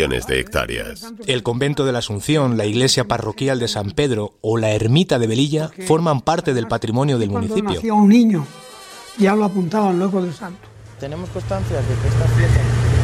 millones de hectáreas. El convento de la Asunción, la iglesia parroquial de San Pedro o la ermita de Velilla forman parte del patrimonio del municipio. Cuando nació un niño, ya lo apuntaban luego del santo. Tenemos constancia de que esta fiesta...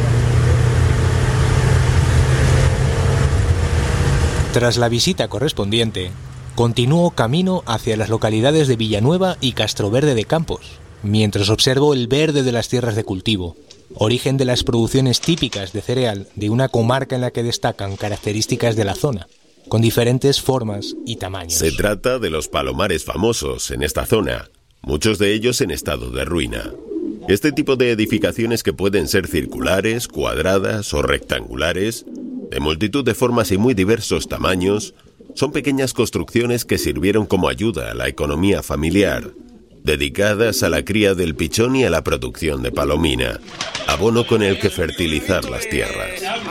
Tras la visita correspondiente, continuó camino hacia las localidades de Villanueva y Castroverde de Campos, mientras observo el verde de las tierras de cultivo, origen de las producciones típicas de cereal de una comarca en la que destacan características de la zona, con diferentes formas y tamaños. Se trata de los palomares famosos en esta zona, muchos de ellos en estado de ruina. Este tipo de edificaciones, que pueden ser circulares, cuadradas o rectangulares, de multitud de formas y muy diversos tamaños, son pequeñas construcciones que sirvieron como ayuda a la economía familiar, dedicadas a la cría del pichón y a la producción de palomina, abono con el que fertilizar las tierras.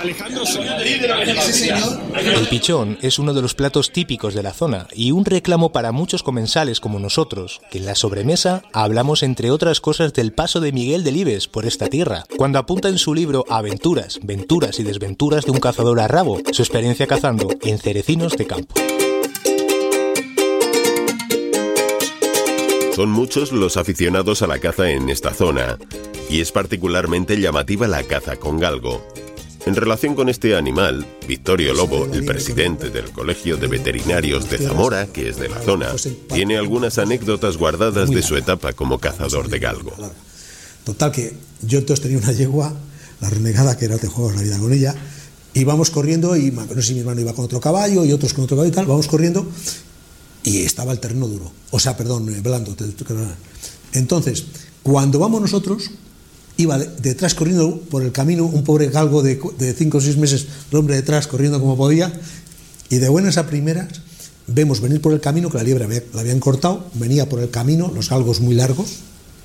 El pichón es uno de los platos típicos de la zona y un reclamo para muchos comensales como nosotros, que en la sobremesa hablamos entre otras cosas del paso de Miguel Delibes por esta tierra, cuando apunta en su libro Aventuras, Venturas y Desventuras de un cazador a rabo, su experiencia cazando en cerecinos de campo. Son muchos los aficionados a la caza en esta zona, y es particularmente llamativa la caza con galgo. En relación con este animal, Victorio Lobo, el presidente del Colegio de Veterinarios de Zamora, que es de la zona, tiene algunas anécdotas guardadas de su etapa como cazador de galgo. Total, que yo entonces tenía una yegua, la renegada, que era te juegos la vida con ella, íbamos corriendo, y no sé si mi hermano iba con otro caballo y otros con otro caballo y tal, vamos corriendo, y estaba el terreno duro, blando. Entonces, cuando vamos nosotros, iba detrás corriendo por el camino un pobre galgo de 5 o 6 meses, el hombre detrás corriendo como podía, y de buenas a primeras vemos venir por el camino, que la liebre la habían cortado, venía por el camino, los galgos muy largos,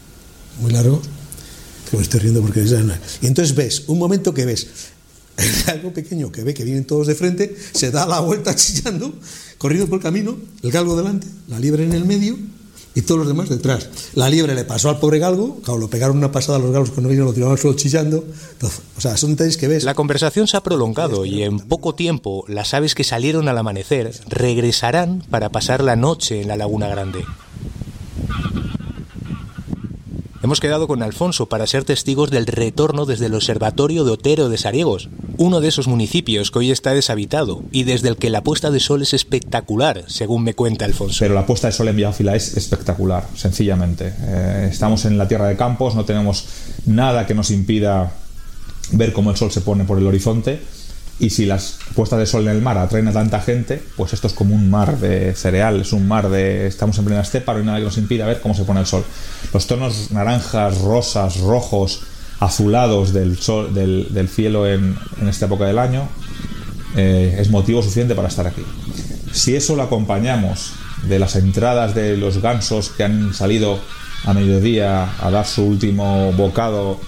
que me estoy riendo porque... Y entonces ves, un momento que ves el galgo pequeño, que ve que vienen todos de frente, se da la vuelta chillando, corriendo por el camino, el galgo delante, la liebre en el medio y todos los demás detrás. La liebre le pasó al pobre galgo, claro, lo pegaron una pasada a los galgos cuando vino, lo tiraron al suelo chillando. O sea, son detalles que ves. La conversación se ha prolongado y en poco tiempo las aves que salieron al amanecer regresarán para pasar la noche en la Laguna Grande. Hemos quedado con Alfonso para ser testigos del retorno desde el Observatorio de Otero de Sariegos, uno de esos municipios que hoy está deshabitado y desde el que la puesta de sol es espectacular, según me cuenta Alfonso. Pero la puesta de sol en Villafila es espectacular, sencillamente. Estamos en la tierra de Campos, no tenemos nada que nos impida ver cómo el sol se pone por el horizonte, y si las puestas de sol en el mar atraen a tanta gente, pues esto es como un mar de cereal, es un mar de... Estamos en plena estepa, no hay nada que nos impida ver cómo se pone el sol. Los tonos naranjas, rosas, rojos, azulados del sol, del cielo en esta época del año, es motivo suficiente para estar aquí. Si eso lo acompañamos de las entradas de los gansos que han salido a mediodía a dar su último bocado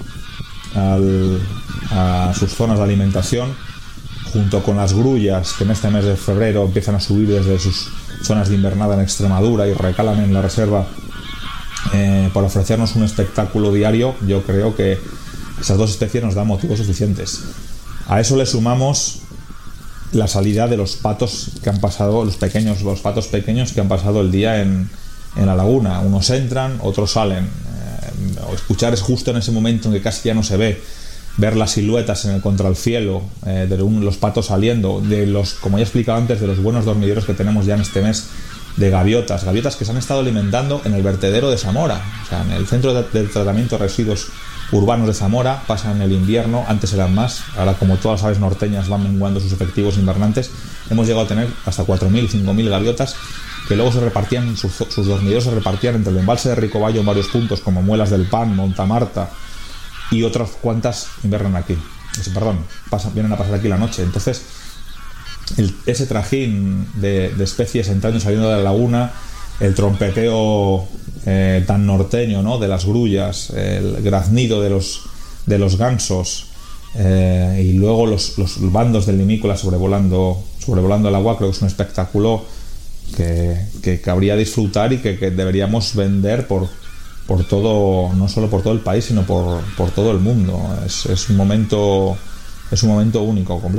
a sus zonas de alimentación, junto con las grullas que en este mes de febrero empiezan a subir desde sus zonas de invernada en Extremadura y recalan en la reserva para ofrecernos un espectáculo diario, yo creo que esas dos especies nos dan motivos suficientes. A eso le sumamos la salida de los patos que han pasado, los patos pequeños que han pasado el día en la laguna. Unos entran, otros salen. Escuchar es justo en ese momento en que casi ya no se ve, ver las siluetas contra el cielo de los patos saliendo, de los, como ya he explicado antes, de los buenos dormideros que tenemos ya en este mes, de gaviotas que se han estado alimentando en el vertedero de Zamora, o sea, en el centro del tratamiento de residuos urbanos de Zamora. Pasan el invierno, antes eran más, ahora como todas las aves norteñas van menguando sus efectivos invernantes, hemos llegado a tener hasta 4.000, 5.000 gaviotas que luego se repartían, sus dormideros se repartían entre el embalse de Ricoballo en varios puntos como Muelas del Pan, Montamarta, y otras cuantas invernan aquí, vienen a pasar aquí la noche. Entonces ese trajín de especies entrando y saliendo de la laguna, el trompeteo tan norteño, ¿no?, de las grullas, el graznido de los gansos, y luego los bandos del limícola sobrevolando el agua, creo que es un espectáculo que cabría disfrutar y que deberíamos vender por todo, no solo por todo el país, sino por todo el mundo. Es un momento único, completo.